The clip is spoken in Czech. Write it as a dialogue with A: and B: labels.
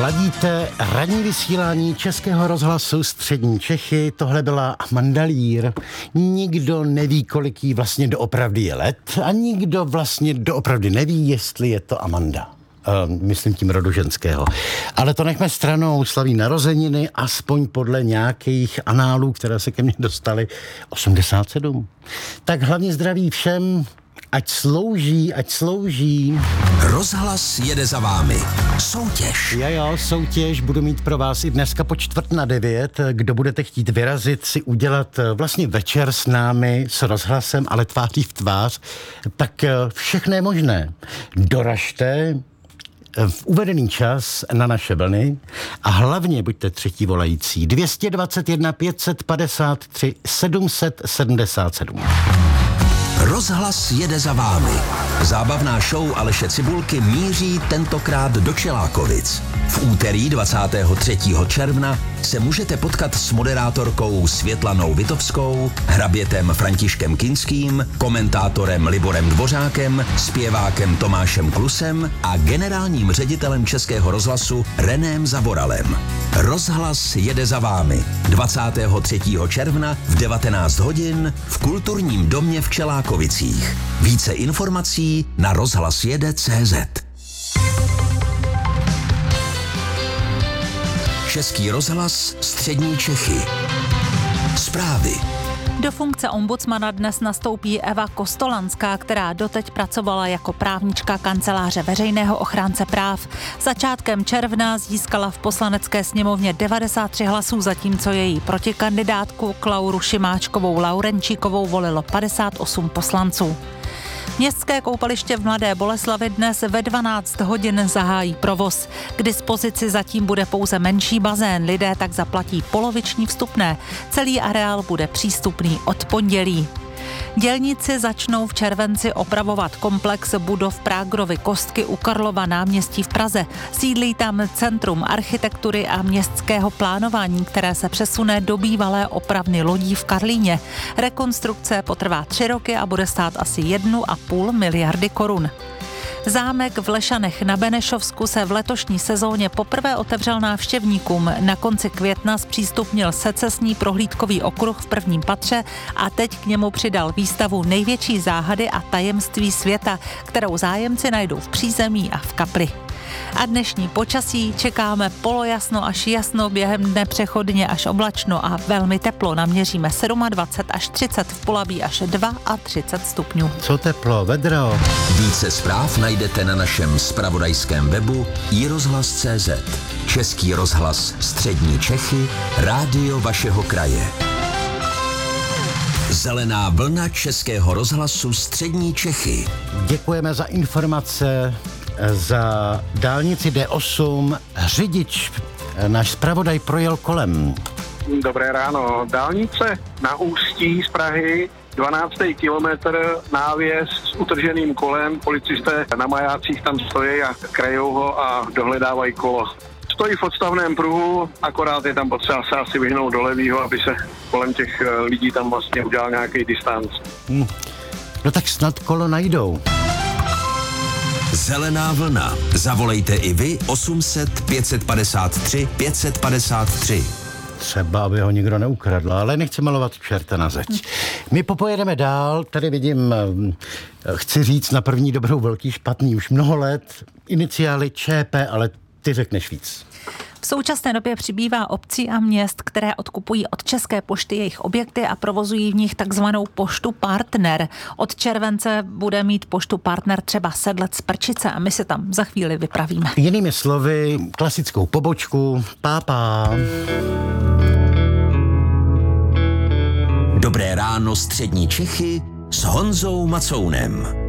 A: Ladíte ranní vysílání Českého rozhlasu Střední Čechy. Tohle byla Amanda Lear. Nikdo neví, kolik jí vlastně doopravdy je let a nikdo vlastně doopravdy neví, jestli je to Amanda. Myslím tím rodu ženského. Ale to nechme stranou, slaví narozeniny, aspoň podle nějakých análů, které se ke mně dostaly, 87. Tak hlavně zdraví všem, ať slouží.
B: Rozhlas jede za vámi. Soutěž.
A: Jo, soutěž budu mít pro vás i dneska po 8:45. Kdo budete chtít vyrazit, si udělat vlastně večer s námi, s rozhlasem, ale tváří v tvář, tak všechno je možné. Doražte v uvedený čas na naše vlny a hlavně buďte třetí volající. 221 553 777.
B: Rozhlas jede za vámi. Zábavná show Aleše Cibulky míří tentokrát do Čelákovic. V úterý 23. června se můžete potkat s moderátorkou Světlanou Vitovskou, hrabětem Františkem Kinským, komentátorem Liborem Dvořákem, zpěvákem Tomášem Klusem a generálním ředitelem Českého rozhlasu Reném Zavoralem. Rozhlas jede za vámi 23. června v 19 hodin v Kulturním domě v Čelákovicích. Více informací na rozhlasjede.cz. Český rozhlas Střední Čechy. Zprávy.
C: Do funkce ombudsmana dnes nastoupí Eva Kostolanská, která doteď pracovala jako právnička kanceláře veřejného ochránce práv. Začátkem června získala v Poslanecké sněmovně 93 hlasů, zatímco její protikandidátku Klauru Šimáčkovou Laurenčíkovou volilo 58 poslanců. Městské koupaliště v Mladé Boleslavi dnes ve 12 hodin zahájí provoz. K dispozici zatím bude pouze menší bazén, lidé tak zaplatí poloviční vstupné. Celý areál bude přístupný od pondělí. Dělníci začnou v červenci opravovat komplex budov Prágrovy kostky u Karlova náměstí v Praze. Sídlí tam Centrum architektury a městského plánování, které se přesune do bývalé opravny lodí v Karlíně. Rekonstrukce potrvá 3 roky a bude stát asi 1,5 miliardy korun. Zámek v Lešanech na Benešovsku se v letošní sezóně poprvé otevřel návštěvníkům. Na konci května zpřístupnil secesní prohlídkový okruh v prvním patře a teď k němu přidal výstavu Největší záhady a tajemství světa, kterou zájemci najdou v přízemí a v kapli. A dnešní počasí čekáme polojasno až jasno, během dne přechodně až oblačno a velmi teplo. Naměříme 27 až 30, v Polabí až 32 stupňů.
A: Co teplo, vedro.
B: Více zpráv najdete na našem zpravodajském webu iRozhlas.cz. Český rozhlas Střední Čechy, rádio vašeho kraje. Zelená vlna Českého rozhlasu Střední Čechy.
A: Děkujeme za informace. Za dálnici D8 řidič, náš zpravodaj, projel kolem.
D: Dobré ráno. Dálnice na Ústí z Prahy, 12. kilometr, návěs s utrženým kolem. Policisté na majácích tam stojí a krajou ho a dohledávají kolo. Stojí v odstavném pruhu, akorát je tam potřeba se asi vyhnout do levýho, aby se kolem těch lidí tam vlastně udělal nějaký distanc.
A: No tak snad kolo najdou.
B: Zelená vlna. Zavolejte i vy 800 553 553.
A: Třeba, aby ho nikdo neukradl, ale nechci malovat čerta na zeď. My popojedeme dál, tady vidím, chci říct na první dobrou velký špatný, už mnoho let, iniciály ČP, ale ty řekneš víc.
C: V současné době přibývá obcí a měst, které odkupují od České pošty jejich objekty a provozují v nich takzvanou poštu partner. Od července bude mít poštu partner třeba Sedlec z Prčice a my se tam za chvíli vypravíme.
A: Jinými slovy, klasickou pobočku, pápá.
B: Dobré ráno Střední Čechy s Honzou Macounem.